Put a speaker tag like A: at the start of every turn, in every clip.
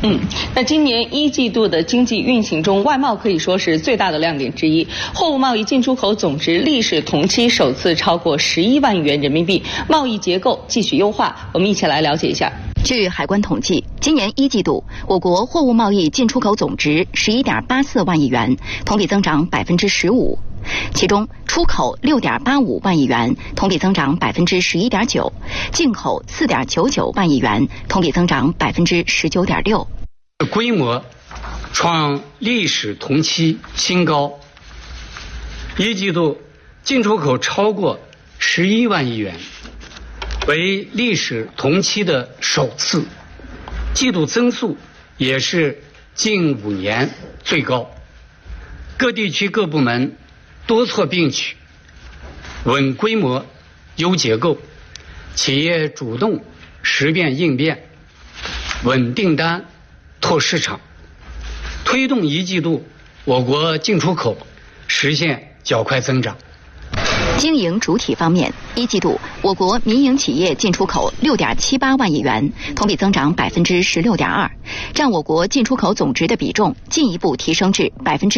A: 那今年一季度的经济运行中，外贸可以说是最大的亮点之一。货物贸易进出口总值历史同期首次超过11万亿元人民币，贸易结构继续优化。我们一起来了解一下。
B: 据海关统计，今年一季度，我国货物贸易进出口总值11.84万亿元，同比增长15%。其中，出口6.85万亿元，同比增长11.9%；进口4.99万亿元，同比增长19.6%。
C: 规模创历史同期新高。一季度进出口超过11万亿元，为历史同期的首次，季度增速也是近5年最高。各地区各部门多措并举，稳规模、优结构，企业主动识变应变，稳订单、拓市场，推动一季度我国进出口实现较快增长。
B: 经营主体方面，一季度我国民营企业进出口6.78万亿元，同比增长16.2%，占我国进出口总值的比重进一步提升至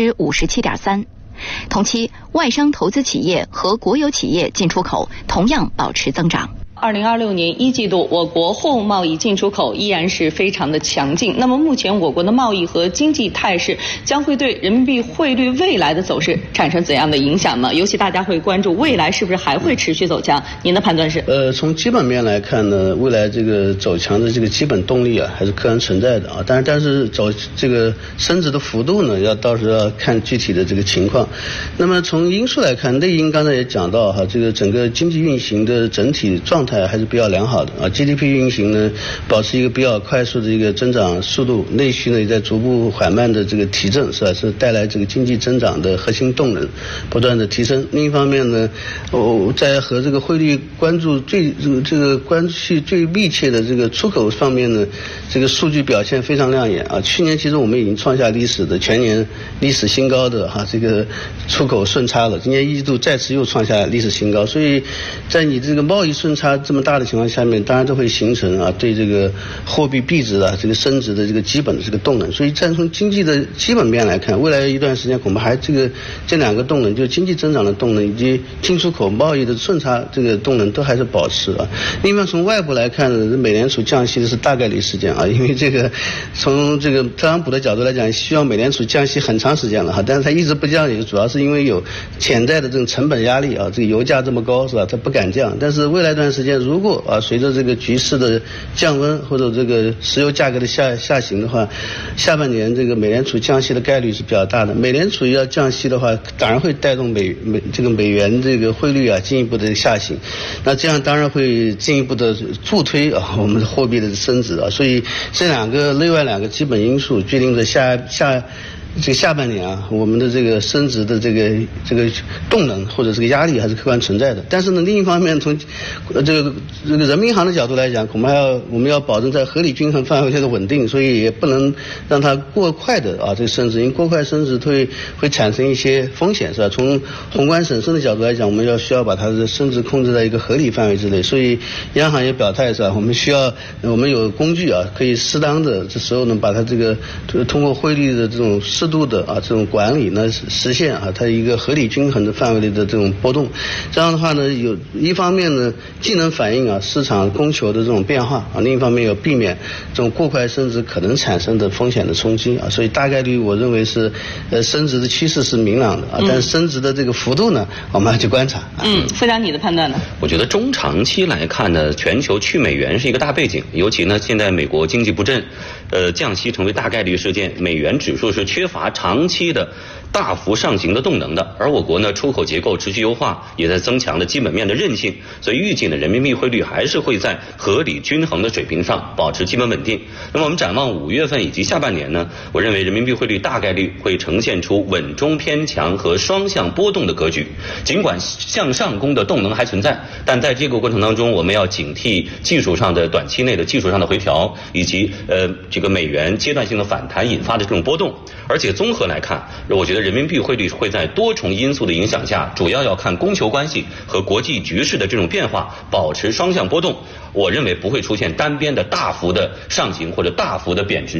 B: 57.3%。同期，外商投资企业和国有企业进出口同样保持增长。
A: 2026年一季度，我国货物贸易进出口依然是非常的强劲。那么目前我国的贸易和经济态势将会对人民币汇率未来的走势产生怎样的影响呢？尤其大家会关注未来是不是还会持续走强？您的判断是？
D: 从基本面来看呢，未来这个走强的这个基本动力还是客观存在的但是走这个升值的幅度呢，到时候要看具体的这个情况。那么从因素来看，内因刚才也讲到这个整个经济运行的整体状态还是比较良好的GDP 运行呢保持一个比较快速的一个增长速度，内需呢也在逐步缓慢的这个提振，是带来这个经济增长的核心动能不断的提升。另一方面呢，在和这个汇率关系最密切的这个出口方面呢，这个数据表现非常亮眼去年其实我们已经创下全年历史新高的这个出口顺差了，今年一季度再次又创下历史新高，所以在你这个贸易顺差这么大的情况下面，当然都会形成对这个货币币值这个升值的这个基本的这个动能。所以站从经济的基本面来看，未来一段时间恐怕还这两个动能，就经济增长的动能以及进出口贸易的顺差这个动能都还是保持另外从外部来看呢，美联储降息的是大概率事件因为这个从这个特朗普的角度来讲，希望美联储降息很长时间了但是他一直不降，也主要是因为有潜在的这种成本压力这个油价这么高他不敢降。但是未来一段时间如果随着这个局势的降温或者这个石油价格的下行的话，下半年这个美联储降息的概率是比较大的。美联储要降息的话，当然会带动美元这个汇率进一步的下行，那这样当然会进一步的助推我们的货币的升值所以这另外两个基本因素决定着下半年我们的这个升值的这个动能或者这个压力还是客观存在的。但是呢，另一方面从这个人民银行的角度来讲，恐怕我们要保证在合理均衡范围内的稳定，所以也不能让它过快的这个升值，因为过快升值会产生一些风险从宏观审慎的角度来讲，我们需要把它的升值控制在一个合理范围之内。所以央行也表态我们有工具可以适当的这时候呢把它这个通过汇率的这种适度的这种管理呢，实现它一个合理均衡的范围内的这种波动。这样的话呢，有一方面呢，既能反映市场供求的这种变化另一方面有避免这种过快升值可能产生的风险的冲击所以大概率我认为是升值的趋势是明朗的但是升值的这个幅度呢，我们要去观察。
A: 副长你的判断呢？
E: 我觉得中长期来看呢，全球去美元是一个大背景，尤其呢现在美国经济不振，降息成为大概率事件，美元指数是缺乏长期的大幅上行的动能的，而我国呢出口结构持续优化，也在增强的基本面的韧性，所以预计呢人民币汇率还是会在合理均衡的水平上保持基本稳定。那么我们展望5月份以及下半年呢，我认为人民币汇率大概率会呈现出稳中偏强和双向波动的格局。尽管向上攻的动能还存在，但在这个过程当中，我们要警惕技术上的短期内的技术上的回调，以及这个美元阶段性的反弹引发的这种波动。而且综合来看，我觉得人民币汇率会在多重因素的影响下，主要要看供求关系和国际局势的这种变化，保持双向波动。我认为不会出现单边的大幅的上行或者大幅的贬值。